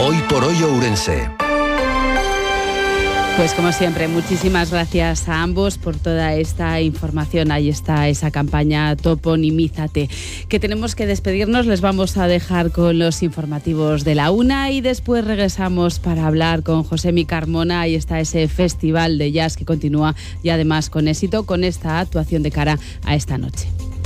Hoy por hoy Ourense. Pues como siempre, muchísimas gracias a ambos por toda esta información. Ahí está esa campaña Toponimízate. Que tenemos que despedirnos, les vamos a dejar con los informativos de la 1 y después regresamos para hablar con Josemi Carmona. Ahí está ese festival de jazz que continúa y además con éxito con esta actuación de cara a esta noche.